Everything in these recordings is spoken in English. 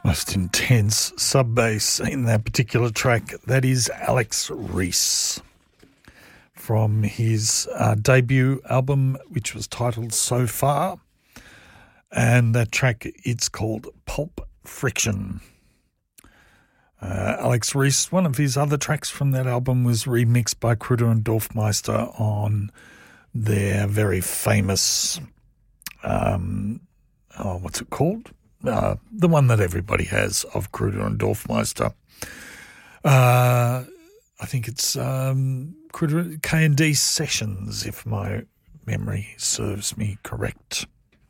Most intense sub bass in that particular track. That is Alex Reese from his debut album, which was titled So Far. And that track, it's called Pulp Friction. Alex Reese, one of his other tracks from that album was remixed by Kruder and Dorfmeister on their very famous, what's it called? The one that everybody has of Kruder and Dorfmeister. I think it's Kruder K&D Sessions, if my memory serves me correct.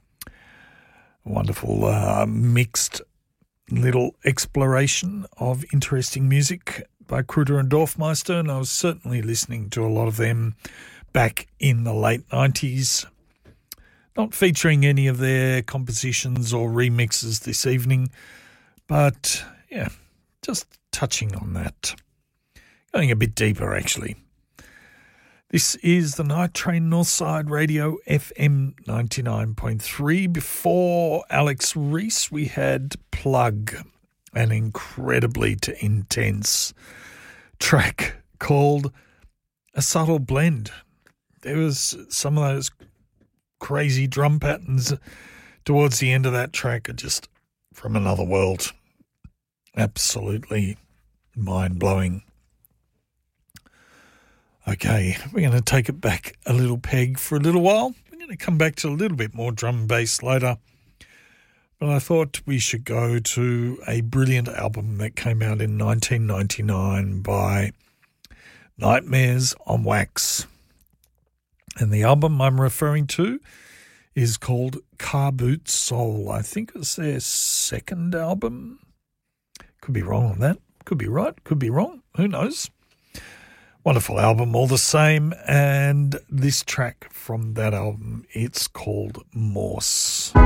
Wonderful mixed little exploration of interesting music by Kruder and Dorfmeister, and I was certainly listening to a lot of them back in the late 90s. Not featuring any of their compositions or remixes this evening, but yeah, just touching on that. Going a bit deeper, actually. This is the Night Train Northside Radio FM 99.3. Before Alex Reese, we had Plug, an incredibly intense track called A Subtle Blend. There was some of those crazy drum patterns towards the end of that track are just from another world. Absolutely mind-blowing. Okay, we're going to take it back a little peg for a little while. We're going to come back to a little bit more drum and bass later. But I thought we should go to a brilliant album that came out in 1999 by Nightmares on Wax. And the album I'm referring to is called Car Boot Soul. I think it's their second album. Could be wrong on that. Could be right. Could be wrong. Who knows? Wonderful album all the same. And this track from that album, it's called Morse.